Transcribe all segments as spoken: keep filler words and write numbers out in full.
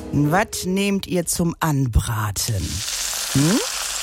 Was nehmt ihr zum Anbraten? Hm?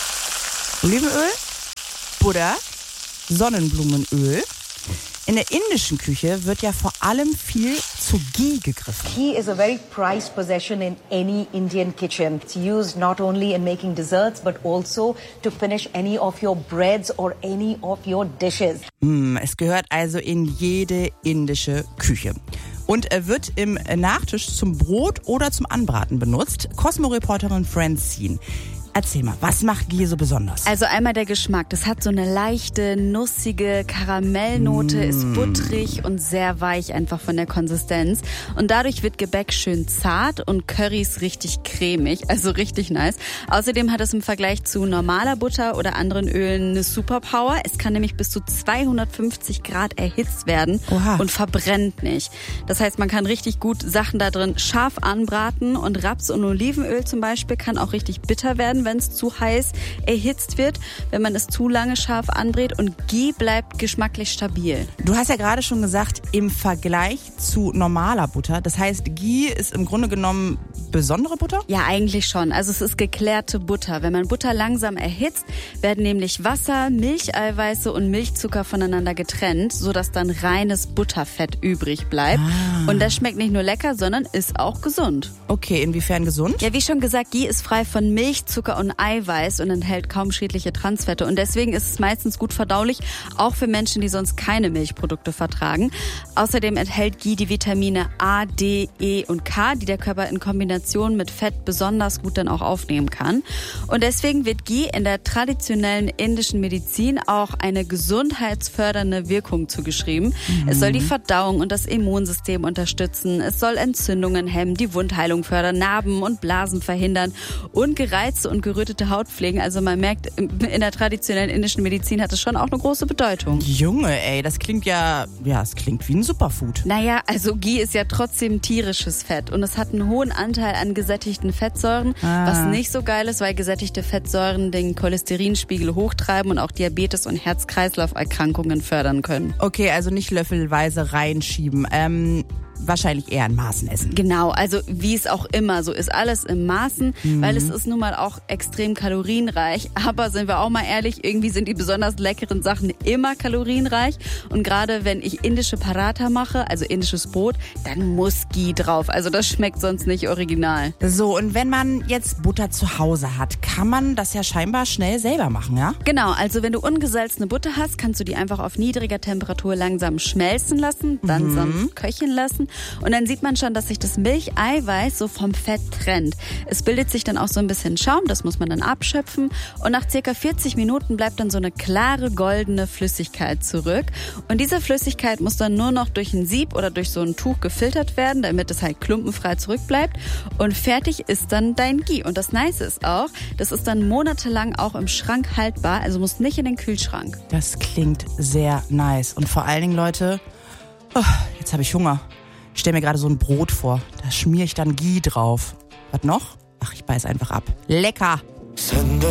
Olivenöl? Butter? Sonnenblumenöl? In der indischen Küche wird ja vor allem viel zu Ghee gegriffen. Ghee is a very prized possession in any Indian kitchen. It's used not only in making desserts, but also to finish any of your breads or any of your dishes. Mm, es gehört also in jede indische Küche. Und er wird im Nachtisch zum Brot oder zum Anbraten benutzt. Cosmo-Reporterin Francine. Erzähl mal, was macht Ghee so besonders? Also einmal der Geschmack. Das hat so eine leichte, nussige Karamellnote, mm. ist butterig und sehr weich einfach von der Konsistenz. Und dadurch wird Gebäck schön zart und Currys richtig cremig, also richtig nice. Außerdem hat es im Vergleich zu normaler Butter oder anderen Ölen eine Superpower. Es kann nämlich bis zu zweihundertfünfzig Grad erhitzt werden. Oha. Und verbrennt nicht. Das heißt, man kann richtig gut Sachen da drin scharf anbraten und Raps- und Olivenöl zum Beispiel kann auch richtig bitter werden, wenn es zu heiß erhitzt wird, wenn man es zu lange scharf anbrät, und Ghee bleibt geschmacklich stabil. Du hast ja gerade schon gesagt, im Vergleich zu normaler Butter. Das heißt, Ghee ist im Grunde genommen besondere Butter? Ja, eigentlich schon. Also es ist geklärte Butter. Wenn man Butter langsam erhitzt, werden nämlich Wasser, Milcheiweiße und Milchzucker voneinander getrennt, sodass dann reines Butterfett übrig bleibt. Ah. Und das schmeckt nicht nur lecker, sondern ist auch gesund. Okay, inwiefern gesund? Ja, wie schon gesagt, Ghee ist frei von Milch, Zucker und Eiweiß und enthält kaum schädliche Transfette. Und deswegen ist es meistens gut verdaulich, auch für Menschen, die sonst keine Milchprodukte vertragen. Außerdem enthält Ghee die Vitamine A, D, E und K, die der Körper in Kombination mit Fett besonders gut dann auch aufnehmen kann. Und deswegen wird Ghee in der traditionellen indischen Medizin auch eine gesundheitsfördernde Wirkung zugeschrieben. Mhm. Es soll die Verdauung und das Immunsystem unterstützen. Es soll Entzündungen hemmen, die Wundheilung fördern, Narben und Blasen verhindern und gereizte und gerötete Haut pflegen. Also man merkt, in der traditionellen indischen Medizin hat es schon auch eine große Bedeutung. Junge, ey, das klingt ja, ja, es klingt wie ein Superfood. Naja, also Ghee ist ja trotzdem tierisches Fett und es hat einen hohen Anteil an gesättigten Fettsäuren, ah. was nicht so geil ist, weil gesättigte Fettsäuren den Cholesterinspiegel hochtreiben und auch Diabetes und Herz-Kreislauf-Erkrankungen fördern können. Okay, also nicht löffelweise reinschieben. Ähm, wahrscheinlich eher in Maßen essen. Genau, also wie es auch immer so ist, alles im Maßen, mhm. weil es ist nun mal auch extrem kalorienreich. Aber sind wir auch mal ehrlich, irgendwie sind die besonders leckeren Sachen immer kalorienreich. Und gerade wenn ich indische Paratha mache, also indisches Brot, dann muss Ghee drauf. Also das schmeckt sonst nicht original. So, und wenn man jetzt Butter zu Hause hat, kann man das ja scheinbar schnell selber machen, ja? Genau, also wenn du ungesalzene Butter hast, kannst du die einfach auf niedriger Temperatur langsam schmelzen lassen, dann mhm. sanft köcheln lassen. Und dann sieht man schon, dass sich das Milcheiweiß so vom Fett trennt. Es bildet sich dann auch so ein bisschen Schaum, das muss man dann abschöpfen. Und nach circa vierzig Minuten bleibt dann so eine klare, goldene Flüssigkeit zurück. Und diese Flüssigkeit muss dann nur noch durch ein Sieb oder durch so ein Tuch gefiltert werden, damit es halt klumpenfrei zurückbleibt. Und fertig ist dann dein Ghee. Und das Nice ist auch, das ist dann monatelang auch im Schrank haltbar, also muss nicht in den Kühlschrank. Das klingt sehr nice. Und vor allen Dingen, Leute, oh, jetzt habe ich Hunger. Ich stelle mir gerade so ein Brot vor. Da schmiere ich dann Ghee drauf. Was noch? Ach, ich beiß einfach ab. Lecker!